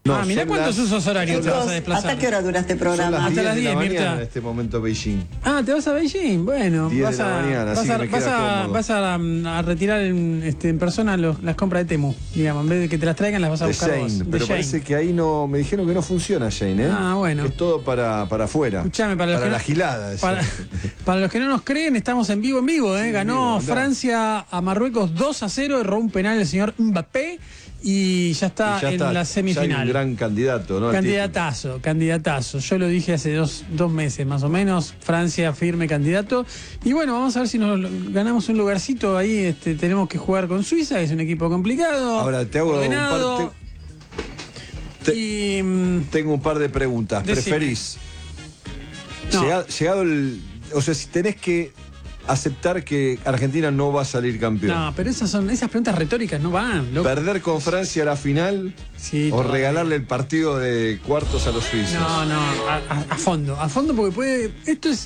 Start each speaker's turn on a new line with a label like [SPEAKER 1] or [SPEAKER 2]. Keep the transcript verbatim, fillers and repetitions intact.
[SPEAKER 1] No,
[SPEAKER 2] ah, mirá cuántos
[SPEAKER 1] las,
[SPEAKER 2] usos horarios te vas a desplazar.
[SPEAKER 3] ¿Hasta qué hora dura este
[SPEAKER 1] son
[SPEAKER 3] programa?
[SPEAKER 1] las
[SPEAKER 2] Hasta
[SPEAKER 1] diez
[SPEAKER 2] las
[SPEAKER 1] de la
[SPEAKER 2] diez,
[SPEAKER 1] mañana
[SPEAKER 2] Mirta.
[SPEAKER 1] en este momento Beijing.
[SPEAKER 2] Ah, ¿te vas a Beijing? Bueno,
[SPEAKER 1] diez
[SPEAKER 2] vas
[SPEAKER 1] de la
[SPEAKER 2] a,
[SPEAKER 1] mañana,
[SPEAKER 2] vas
[SPEAKER 1] así
[SPEAKER 2] a,
[SPEAKER 1] que me
[SPEAKER 2] vas
[SPEAKER 1] queda
[SPEAKER 2] a,
[SPEAKER 1] cómodo.
[SPEAKER 2] vas a, a retirar en, este, en persona los, las compras de Temu, digamos, en vez de que te las traigan las vas a
[SPEAKER 1] De
[SPEAKER 2] buscar
[SPEAKER 1] Shane,
[SPEAKER 2] vos. De
[SPEAKER 1] pero
[SPEAKER 2] Shane.
[SPEAKER 1] parece que ahí no, me dijeron que no funciona Shane, ¿eh?
[SPEAKER 2] Ah, bueno.
[SPEAKER 1] Es todo para, para afuera.
[SPEAKER 2] Escuchame, para, los que
[SPEAKER 1] la
[SPEAKER 2] no,
[SPEAKER 1] gilada. ese.
[SPEAKER 2] para, para los que no nos creen, estamos en vivo, en vivo, ¿eh?
[SPEAKER 1] Sí,
[SPEAKER 2] Ganó
[SPEAKER 1] vivo,
[SPEAKER 2] Francia a Marruecos dos a cero, erró un penal el señor Mbappé y ya está,
[SPEAKER 1] Y ya
[SPEAKER 2] en
[SPEAKER 1] está,
[SPEAKER 2] la
[SPEAKER 1] ya hay
[SPEAKER 2] semifinal.
[SPEAKER 1] un gran candidato, ¿no? Al
[SPEAKER 2] Candidatazo, candidatazo. Yo lo dije hace dos, dos meses más o menos. Francia firme candidato. Y bueno, vamos a ver si nos ganamos un lugarcito ahí. Este, tenemos que jugar con Suiza, que es un equipo complicado.
[SPEAKER 1] Ahora te hago un
[SPEAKER 2] ordenado,
[SPEAKER 1] par, te- te-
[SPEAKER 2] y mm,
[SPEAKER 1] tengo un par de preguntas.
[SPEAKER 2] Decime.
[SPEAKER 1] ¿Preferís?
[SPEAKER 2] No.
[SPEAKER 1] Llega- llegado el. O sea, si tenés que aceptar que Argentina no va a salir campeón.
[SPEAKER 2] no, pero esas son esas preguntas retóricas no van, loco.
[SPEAKER 1] ¿Perder con Francia la final
[SPEAKER 2] Sí,
[SPEAKER 1] o
[SPEAKER 2] todavía.
[SPEAKER 1] regalarle el partido de cuartos a los suizos?
[SPEAKER 2] No, no, a, a- a fondo, a fondo porque puede. Esto es